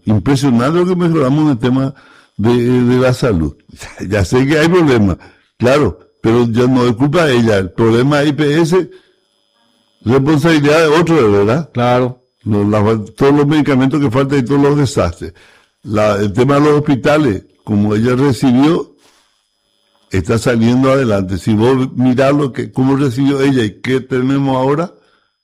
impresionante lo que mejoramos en el tema de la salud. Ya sé que hay problemas, claro, pero ya no es culpa de ella. El problema de IPS, responsabilidad de otro, ¿verdad? Claro. Todos los medicamentos que faltan y todos los desastres. El tema de los hospitales, como ella recibió, está saliendo adelante. Si vos mirás cómo recibió ella y qué tenemos ahora,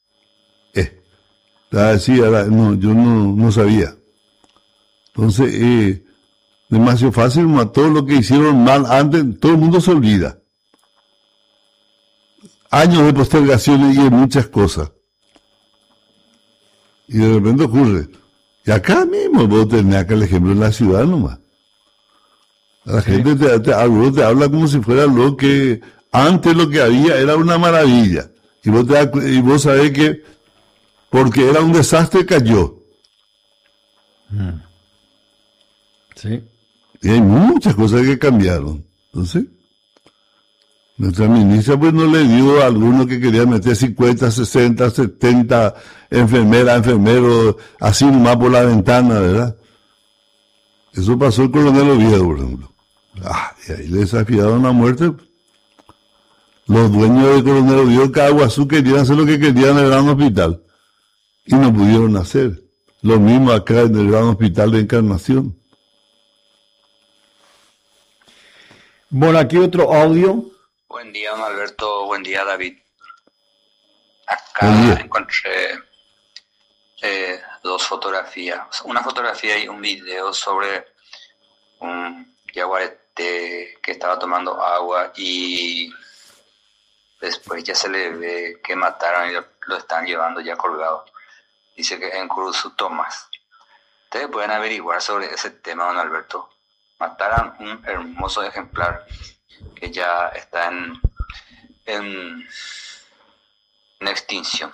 así, no, yo no sabía. Entonces, demasiado fácil, todo lo que hicieron mal antes, todo el mundo se olvida. Años de postergaciones y de muchas cosas. Y de repente ocurre. Y acá mismo vos tenés acá el ejemplo en la ciudad nomás. La gente te habla como si fuera lo que antes lo que había era una maravilla. Y vos sabés que porque era un desastre cayó. Sí. Y hay muchas cosas que cambiaron. Entonces, nuestra ministra pues no le dio a algunos que querían meter 50, 60, 70 enfermeros, así nomás por la ventana, ¿verdad? Eso pasó el coronel Oviedo, por ejemplo. Y ahí le desafiaron a muerte. Los dueños del coronel Oviedo, Caguazú, querían hacer lo que querían en el gran hospital. Y no pudieron hacer. Lo mismo acá en el gran hospital de Encarnación. Bueno, aquí otro audio. Buen día, don Alberto. Buen día, David. Acá encontré dos fotografías. Una fotografía y un video sobre un yaguareté que estaba tomando agua y después ya se le ve que mataron y lo están llevando ya colgado. Dice que en Cruz Tomás. Ustedes pueden averiguar sobre ese tema, don Alberto. Mataron un hermoso ejemplar que ya está en extinción.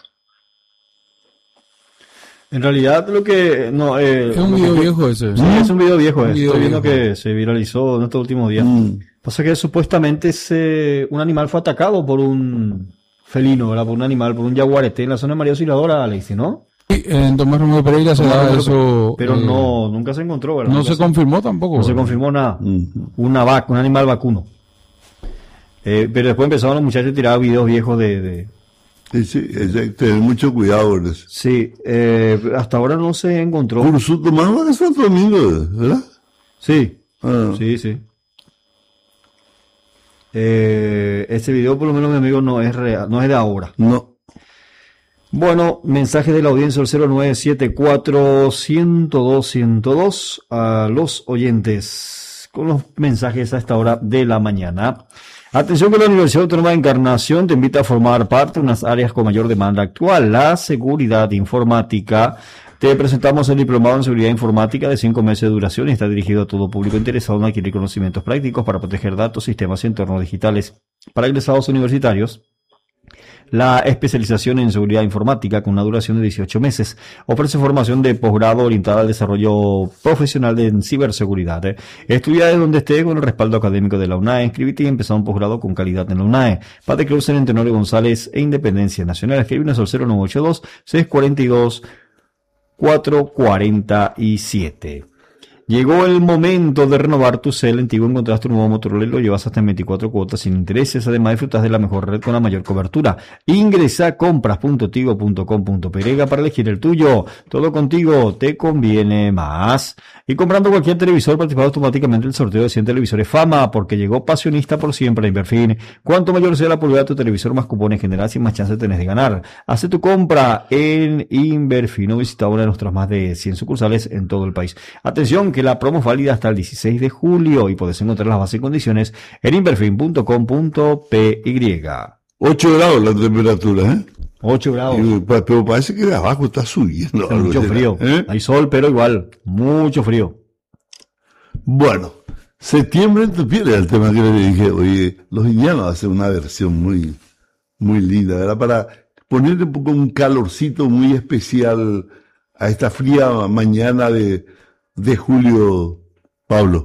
En realidad lo que... no es un video viejo ese. Sí, es un video viejo. Estoy viendo que se viralizó en estos últimos días. Pasa que supuestamente un animal fue atacado por un felino, ¿verdad? Por un yaguareté en la zona de María Auxiliadora, Alexis, ¿no? Sí, en Tomás Romero Pereira se da eso. Pero nunca se encontró, ¿verdad? No se confirmó tampoco. No se confirmó nada. Un animal vacuno. Pero después empezaron los muchachos a tirar videos viejos de... Sí, tener mucho cuidado con eso. Sí, hasta ahora no se encontró. Curso tomando de Santo Domingo, ¿verdad? Sí, sí. Este video, por lo menos, mi amigo, no es real, no es de ahora. No. Bueno, mensaje de la audiencia al 0974-102-102 a los oyentes con los mensajes a esta hora de la mañana. Atención que la Universidad Autónoma de Encarnación te invita a formar parte de unas áreas con mayor demanda actual, la seguridad informática. Te presentamos el diplomado en seguridad informática de 5 meses de duración y está dirigido a todo público interesado en adquirir conocimientos prácticos para proteger datos, sistemas y entornos digitales. Para egresados universitarios, la especialización en seguridad informática con una duración de 18 meses. Ofrece formación de posgrado orientada al desarrollo profesional en ciberseguridad. Estudia desde donde esté con el respaldo académico de la UNAE. Inscríbete y empezá un posgrado con calidad en la UNAE. Pate Clausen en Tenorio González e Independencia Nacional. Escríbenos al 0982-642-447. Llegó el momento de renovar tu cel. En Tigo encontraste un nuevo Motorola y lo llevas hasta en 24 cuotas sin intereses. Además, disfrutas de la mejor red con la mayor cobertura. Ingresa a compras.tigo.com.py para elegir el tuyo. Todo contigo te conviene más. Y comprando cualquier televisor, participa automáticamente en el sorteo de 100 televisores Fama, porque llegó Pasionista por siempre a Inverfin. Cuanto mayor sea la pulgada de tu televisor, más cupones generas y más chance tenés de ganar. Hace tu compra en Inverfin o visita una de nuestras más de 100 sucursales en todo el país. Atención, que la promo es válida hasta el 16 de julio y podés encontrar las bases y condiciones en inverfin.com.py. 8 grados la temperatura, ¿eh? 8 grados. Pero parece que de abajo está subiendo. Hace mucho frío. Hay sol, pero igual, mucho frío. Bueno, septiembre en tu piel era el tema que le dije. Oye, los indianos hacen una versión muy, muy linda. Era para ponerle un poco un calorcito muy especial a esta fría mañana de julio, Pablo.